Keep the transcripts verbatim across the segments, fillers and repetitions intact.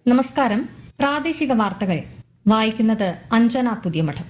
നമസ്കാരം. പ്രാദേശിക വാർത്തകൾ വായിക്കുന്നത് അഞ്ജന പുതിയമഠം.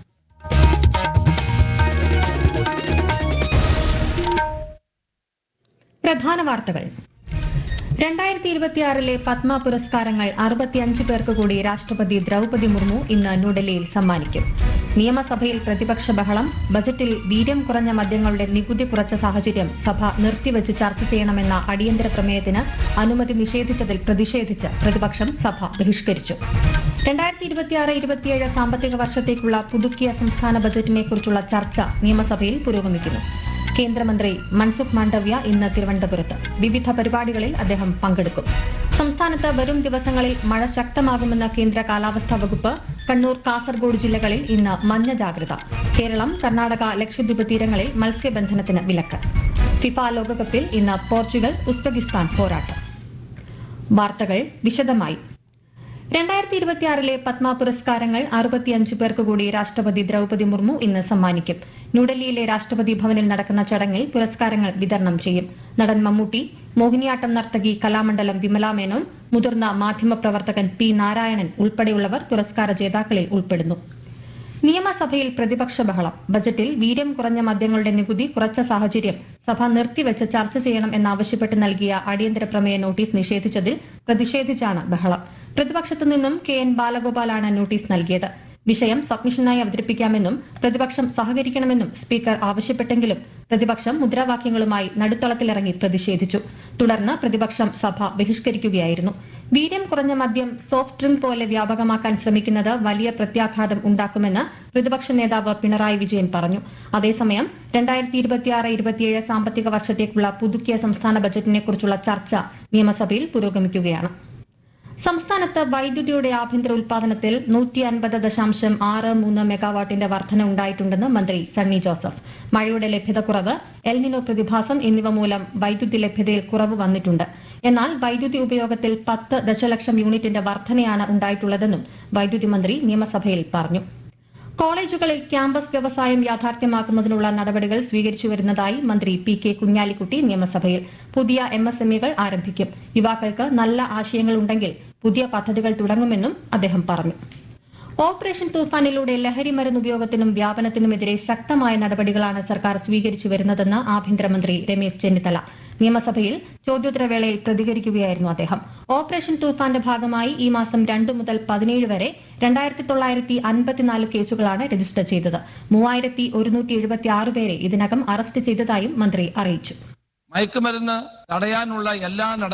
പ്രധാന വാർത്തകൾ. രണ്ടായിരത്തി ഇരുപത്തിയാറിലെ പത്മ പുരസ്കാരങ്ങൾ അറുപത്തിയഞ്ച് പേർക്ക് കൂടി രാഷ്ട്രപതി ദ്രൌപദി മുർമു ഇന്ന് ന്യൂഡൽഹിയിൽ സമ്മാനിക്കും. നിയമസഭയിൽ പ്രതിപക്ഷ ബഹളം. ബജറ്റിൽ വീര്യം കുറഞ്ഞ മദ്യങ്ങളുടെ നികുതി കുറച്ച സാഹചര്യം സഭ നിർത്തിവച്ച് ചർച്ച ചെയ്യണമെന്ന അടിയന്തര പ്രമേയത്തിന് അനുമതി നിഷേധിച്ചതിൽ പ്രതിഷേധിച്ച് പ്രതിപക്ഷം സഭ ബഹിഷ്കരിച്ചു. രണ്ടായിരത്തി ഇരുപത്തിയാറ് ഇരുപത്തിയേഴ് സാമ്പത്തിക വർഷത്തേക്കുള്ള പുതുക്കിയ സംസ്ഥാന ബജറ്റിനെക്കുറിച്ചുള്ള ചർച്ച നിയമസഭയിൽ പുരോഗമിക്കുന്നു. കേന്ദ്രമന്ത്രി മൻസുഖ് മാണ്ഡവ്യ ഇന്ന് തിരുവനന്തപുരത്ത്. വിവിധ പരിപാടികളിൽ അദ്ദേഹം പങ്കെടുക്കും. സംസ്ഥാനത്ത് വരും ദിവസങ്ങളിൽ മഴ ശക്തമാകുമെന്ന് കേന്ദ്ര കാലാവസ്ഥാ വകുപ്പ്. കണ്ണൂർ, കാസർഗോഡ് ജില്ലകളിൽ ഇന്ന് മഞ്ഞ ജാഗ്രത. കേരളം, കർണാടക, ലക്ഷദ്വീപ് തീരങ്ങളിൽ മത്സ്യബന്ധനത്തിന് വിലക്ക്. ഫിഫ ലോകകപ്പിൽ ഇന്ന് പോർച്ചുഗൽ ഉസ്ബെക്കിസ്ഥാൻ പോരാട്ടം. വാർത്തകൾ വിശദമായി. രണ്ടായിരത്തി ഇരുപത്തിയാറിലെ പത്മ പുരസ്കാരങ്ങൾ അറുപത്തിയഞ്ച് പേർക്ക് കൂടി രാഷ്ട്രപതി ദ്രൌപദി മുർമു ഇന്ന് സമ്മാനിക്കും. ന്യൂഡൽഹിയിലെ രാഷ്ട്രപതി ഭവനിൽ നടക്കുന്ന ചടങ്ങിൽ പുരസ്കാരങ്ങൾ വിതരണം ചെയ്യും. നടൻ മമ്മൂട്ടി, മോഹിനിയാട്ടം നർത്തകി കലാമണ്ഡലം വിമല മേനോൻ, മുതിർന്ന മാധ്യമപ്രവർത്തകൻ പി നാരായണൻ ഉൾപ്പെടെയുള്ളവർ പുരസ്കാര ജേതാക്കളിൽ ഉൾപ്പെടുന്നു. നിയമസഭയിൽ പ്രതിപക്ഷ ബഹളം. ബജറ്റിൽ വീര്യം കുറഞ്ഞ മദ്യങ്ങളുടെ നികുതി കുറച്ച സാഹചര്യം സഭ നിർത്തിവച്ച് ചർച്ച ചെയ്യണം എന്നാവശ്യപ്പെട്ട് നൽകിയ അടിയന്തര പ്രമേയ നോട്ടീസ് നിഷേധിച്ചതിൽ പ്രതിഷേധിച്ചാണ് ബഹളം. പ്രതിപക്ഷത്തു നിന്നും കെ എൻ ബാലഗോപാലാണ് നോട്ടീസ് നൽകിയത്. വിഷയം സബ്മിഷനായി അവതരിപ്പിക്കാമെന്നും പ്രതിപക്ഷം സഹകരിക്കണമെന്നും സ്പീക്കർ ആവശ്യപ്പെട്ടെങ്കിലും പ്രതിപക്ഷം മുദ്രാവാക്യങ്ങളുമായി നടുത്തളത്തിലിറങ്ങി പ്രതിഷേധിച്ചു. തുടർന്ന് പ്രതിപക്ഷം സഭ ബഹിഷ്കരിക്കുകയായിരുന്നു. വീര്യം കുറഞ്ഞ മദ്യം സോഫ്റ്റ് ഡ്രിങ്ക് പോലെ വ്യാപകമാക്കാൻ ശ്രമിക്കുന്നത് വലിയ പ്രത്യാഘാതം ഉണ്ടാക്കുമെന്ന് പ്രതിപക്ഷ നേതാവ് പിണറായി വിജയൻ പറഞ്ഞു. അതേസമയം രണ്ടായിരത്തി ഇരുപത്തിയാറ് ഇരുപത്തിയേഴ് സാമ്പത്തിക വർഷത്തേക്കുള്ള പുതുക്കിയ സംസ്ഥാന ബജറ്റിനെക്കുറിച്ചുള്ള ചർച്ച നിയമസഭയിൽ പുരോഗമിക്കുകയാണ്. സംസ്ഥാനത്ത് വൈദ്യുതിയുടെ ആഭ്യന്തര ഉൽപാദനത്തിൽ നൂറ്റി അൻപത് ദശാംശം ആറ് മൂന്ന് മെഗാവാട്ടിന്റെ വർധന ഉണ്ടായിട്ടുണ്ടെന്ന് മന്ത്രി സണ്ണി ജോസഫ്. മഴയുടെ ലഭ്യതക്കുറവ്, എൽനിനോ പ്രതിഭാസം എന്നിവ മൂലം വൈദ്യുതി ലഭ്യതയിൽ കുറവ് വന്നിട്ടുണ്ട്. എന്നാൽ വൈദ്യുതി ഉപയോഗത്തിൽ പത്ത് ദശലക്ഷം യൂണിറ്റിന്റെ വർധനയാണ് ഉണ്ടായിട്ടുള്ളതെന്നും വൈദ്യുതി മന്ത്രി നിയമസഭയിൽ പറഞ്ഞു. കോളേജുകളിൽ ക്യാമ്പസ് വ്യവസായം യാഥാർത്ഥ്യമാക്കുന്നതിനുള്ള നടപടികൾ സ്വീകരിച്ചുവരുന്നതായി മന്ത്രി പി കെ കുഞ്ഞാലിക്കുട്ടി നിയമസഭയിൽ. പുതിയ എം എസ് എം ഇകൾ ആരംഭിക്കും. യുവാക്കൾക്ക് നല്ല ആശയങ്ങളുണ്ടെങ്കിൽ പുതിയ പദ്ധതികൾ തുടങ്ങുമെന്നും അദ്ദേഹം പറഞ്ഞു. ഓപ്പറേഷൻ തൂഫാനിലൂടെ ലഹരി മരുന്ന് ഉപയോഗത്തിനും വ്യാപനത്തിനുമെതിരെ ശക്തമായ നടപടികളാണ് സർക്കാർ സ്വീകരിച്ചു വരുന്നതെന്ന് ആഭ്യന്തരമന്ത്രി രമേശ് ചെന്നിത്തല. നിയമസഭയിൽ ചോദ്യോത്തരവേളയിൽ പ്രതികരിക്കുകയായിരുന്നു അദ്ദേഹം. ഓപ്പറേഷൻ തൂഫാന്റെ ഭാഗമായി ഈ മാസം രണ്ട് മുതൽ പതിനേഴ് വരെ രണ്ടായിരത്തി തൊള്ളായിരത്തി അൻപത്തിനാല് കേസുകളാണ് രജിസ്റ്റർ ചെയ്തത്. മൂവായിരത്തി ഒരുന്നൂറ്റി എഴുപത്തി ആറ് പേരെ ഇതിനകം അറസ്റ്റ് ചെയ്തതായും മന്ത്രി അറിയിച്ചു. മയക്കുമരുന്ന് തടയാനുള്ള എല്ലാ